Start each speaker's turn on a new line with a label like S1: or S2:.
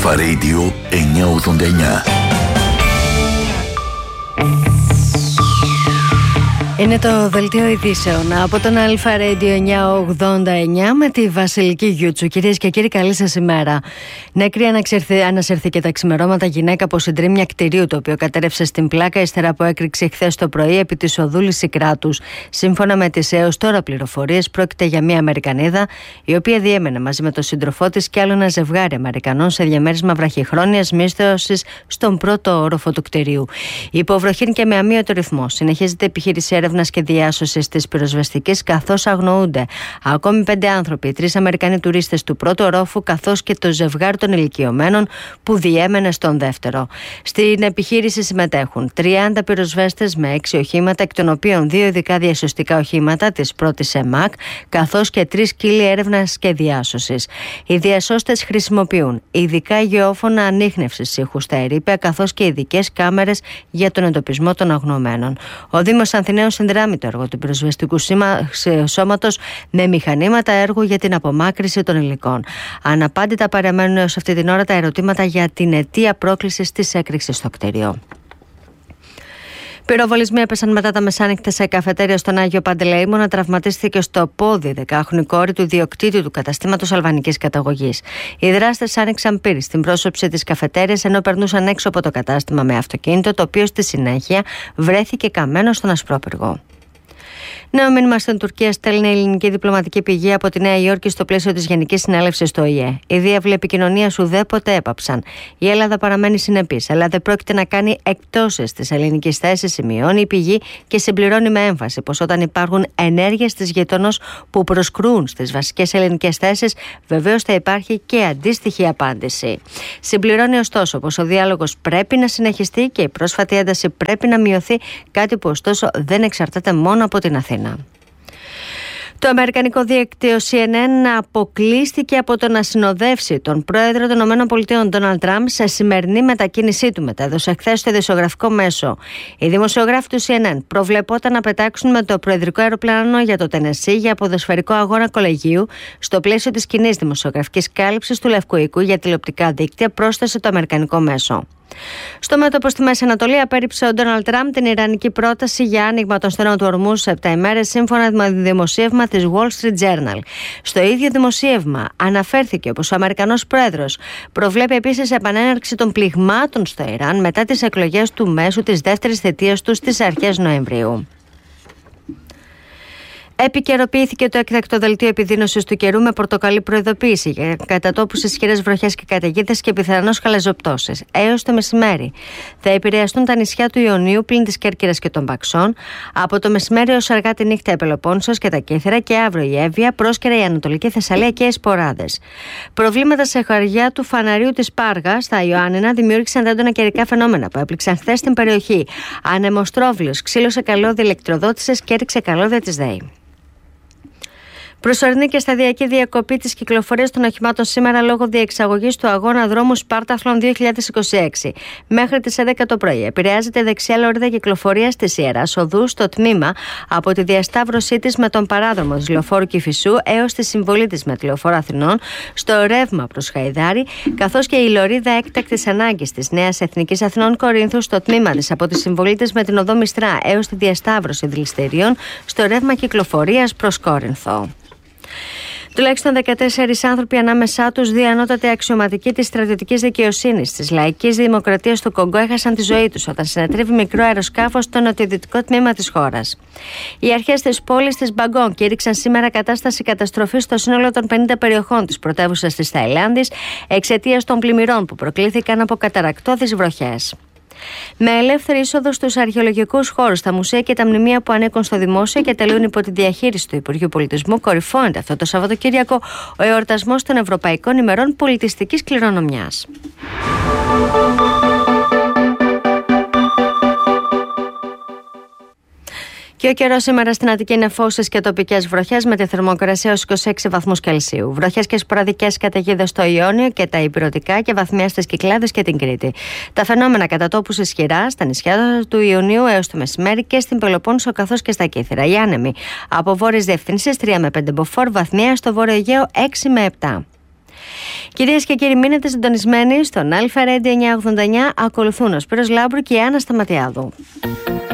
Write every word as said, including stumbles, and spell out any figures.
S1: Αλφα Radio εννιακόσια ογδόντα εννιά.
S2: Είναι το δελτίο ειδήσεων από τον Αλφα Radio εννιακόσια ογδόντα εννιά με τη Βασιλική Γιούτσου. Κυρίες και κύριοι, καλή σας ημέρα. Νεκρή ανασυρθήκε τα ξημερώματα γυναίκα από συντρίμμια κτηρίου, το οποίο κατέρευσε στην πλάκα ύστερα από έκρηξη χθες το πρωί επί της οδού Λυσικράτους. Σύμφωνα με τις έως τώρα πληροφορίες, πρόκειται για μια Αμερικανίδα, η οποία διέμενε μαζί με τον σύντροφό της και άλλο ένα ζευγάρι Αμερικανών σε διαμέρισμα βραχυχρόνιας μίσθωσης στον πρώτο όροφο του κτηρίου. Υποβροχήν και με αμύωτο ρυθμό συνεχίζεται επιχείρηση έρευνας και διάσωσης της πυροσβεστικής, καθώς αγνοούνται ακόμη πέντε άνθρωποι, τρεις Αμερικανοί τουρίστες του πρώτου ορόφου, καθώς και το ζευγάρι των ηλικιωμένων που διέμενε στον δεύτερο. Στην επιχείρηση συμμετέχουν τριάντα πυροσβέστες με έξι οχήματα, εκ των οποίων δύο ειδικά διασωστικά οχήματα της πρώτης ΕΜΑΚ, καθώς και τρεις σκύλοι έρευνας και διάσωσης. Οι διασώστες χρησιμοποιούν ειδικά γεώφωνα ανίχνευσης ήχου στα ερείπια, καθώς και ειδικές κάμερες για τον εντοπισμό των αγνοωμένων. Ο Δήμος Αθηναίων συνδράμει το έργο του πυροσβεστικού σώματος με μηχανήματα έργου για την απομάκρυνση των υλικών. Αναπάντητα παραμένουν έως αυτή την ώρα τα ερωτήματα για την αιτία πρόκλησης της έκρηξης στο κτίριο. Πυροβολισμοί έπεσαν μετά τα μεσάνυχτα σε καφετέρια στον Άγιο Παντελεήμονα. Τραυματίστηκε στο πόδι δεκάχρονη κόρη του ιδιοκτήτη του καταστήματος αλβανικής καταγωγής. Οι δράστες άνοιξαν πύρη στην πρόσωψη της καφετέριας ενώ περνούσαν έξω από το κατάστημα με αυτοκίνητο, το οποίο στη συνέχεια βρέθηκε καμένο στον ασπρόπυργο. Νέο μήνυμα στην Τουρκία στέλνει η ελληνική διπλωματική πηγή από τη Νέα Υόρκη στο πλαίσιο της Γενικής Συνέλευσης του Ο Η Ε. Οι διάβλοι επικοινωνίας ουδέποτε έπαψαν. Η Ελλάδα παραμένει συνεπής, αλλά δεν πρόκειται να κάνει εκπτώσεις της ελληνικής θέσης, σημειώνει η πηγή και συμπληρώνει με έμφαση πως όταν υπάρχουν ενέργειες της γειτονός που προσκρούν στις βασικές ελληνικές θέσεις, βεβαίως θα υπάρχει και αντίστοιχη απάντηση. Συμπληρώνει ωστόσο πως ο διάλογος πρέπει να συνεχιστεί και η πρόσφατη ένταση πρέπει να μειωθεί, κάτι που ωστόσο δεν εξαρτάται μόνο από την Αθήνα. Το αμερικανικό δίκτυο Σι Εν Εν αποκλείστηκε από το να συνοδεύσει τον πρόεδρο των ΗΠΑ Ντόναλντ Τραμπ σε σημερινή μετακίνησή του, μετέδωσε χθες στο ειδησιογραφικό μέσο. Οι δημοσιογράφοι του Σι Εν Εν προβλεπόταν να πετάξουν με το προεδρικό αεροπλάνο για το Τενεσί για ποδοσφαιρικό αγώνα κολεγίου στο πλαίσιο της κοινής δημοσιογραφικής κάλυψης του Λευκού Οίκου για τηλεοπτικά δίκτυα, πρόσθεσε το αμερικανικό μέσο. Στο μέτωπο στη Μέση Ανατολή απέρριψε ο Ντόναλντ Τραμπ την ιρανική πρόταση για άνοιγμα των στενών του Ορμούζ σε επτά ημέρες, σύμφωνα με δημοσίευμα της Wall Street Journal. Στο ίδιο δημοσίευμα αναφέρθηκε πως ο Αμερικανός πρόεδρος προβλέπει επίσης επανέναρξη των πληγμάτων στο Ιράν μετά τις εκλογές του μέσου της δεύτερης θητείας του στις αρχές Νοεμβρίου. Επικαιροποιήθηκε το έκτακτο δελτίο επιδείνωσης του καιρού με πορτοκαλί προειδοποίηση για κατατόπους ισχυρές βροχές και καταιγίδες και πιθανώς χαλαζοπτώσεις. Έως το μεσημέρι θα επηρεαστούν τα νησιά του Ιωνίου πλην της Κέρκυρας και των Παξών. Από το μεσημέρι ως αργά τη νύχτα η Πελοπόννησος και τα Κύθυρα και αύριο η Εύβοια, πρόσκαιρα η Ανατολική Θεσσαλία και οι Σποράδες. Προβλήματα σε χαριά του φαναρίου της Πάργας στα Ιωάννινα δημιούργησαν τα έντονα καιρικά φαινόμενα που έπληξαν χθες στην περιοχή. Ανεμοστρόβιλος ξύλωσε καλώδια ηλεκτροδότησης και έριξε καλώδια της ΔΕΗ. Προσωρινή και σταδιακή διακοπή της κυκλοφορίας των οχημάτων σήμερα λόγω διεξαγωγής του αγώνα δρόμου Σπάρταθλον δύο χιλιάδες είκοσι έξι. Μέχρι τις έντεκα το πρωί επηρεάζεται η δεξιά λωρίδα κυκλοφορίας της Ιεράς Οδού στο τμήμα από τη διασταύρωσή της με τον παράδρομο της Λεωφόρου Κηφισού έως τη συμβολή της με τη Λεωφόρο Αθηνών στο ρεύμα προς Χαϊδάρη, καθώς και η λωρίδα έκτακτης ανάγκης της Νέας Εθνικής Αθηνών Κορίνθου στο τμήμα της από τη συμβολή της με την οδό Μιστρά έως τη διασταύρωση Δηληστηρίων στο ρεύμα κυκλοφορίας προς Κόρινθο. Τουλάχιστον δεκατέσσερις άνθρωποι, ανάμεσά τους δύο ανώτατοι αξιωματικοί της στρατιωτικής δικαιοσύνης της Λαϊκής Δημοκρατίας του Κονγκό, έχασαν τη ζωή τους όταν συνετρίβει μικρό αεροσκάφος στο νοτιοδυτικό τμήμα της χώρας. Οι αρχές της πόλης της Μπαγκόν κήρυξαν σήμερα κατάσταση καταστροφής στο σύνολο των πενήντα περιοχών της πρωτεύουσας της Ταϊλάνδης εξαιτίας των πλημμυρών που προκλήθηκαν από καταρρακτώδεις βροχές. Με ελεύθερη είσοδο στους αρχαιολογικούς χώρους, τα μουσεία και τα μνημεία που ανήκουν στο δημόσιο και τελούν υπό τη διαχείριση του Υπουργείου Πολιτισμού, κορυφώνεται αυτό το Σαββατοκύριακο ο εορτασμός των Ευρωπαϊκών ημερών πολιτιστικής κληρονομιάς. Και ο καιρός σήμερα στην Αττική είναι φώσες και τοπικές βροχές με τη θερμοκρασία ως είκοσι έξι βαθμούς Κελσίου. Βροχές και σποραδικές καταιγίδες στο Ιόνιο και τα Ηπειρωτικά και βαθμία στις Κυκλάδες και την Κρήτη. Τα φαινόμενα κατά τόπους ισχυρά στα νησιά του Ιουνίου έως το μεσημέρι και στην Πελοπόννησο καθώς και στα Κύθυρα. Οι άνεμοι από βόρειες διευθύνσεις τρία με πέντε μποφόρ, βαθμία στο Βόρειο Αιγαίο έξι με επτά. Κυρίες και κύριοι, μείνετε συντονισμένοι στον Αλφα Radio εννιακόσια ογδόντα εννιά. Ακολουθούν ο Σπύρος Λάμπρου και η Άννα Σταματιάδου.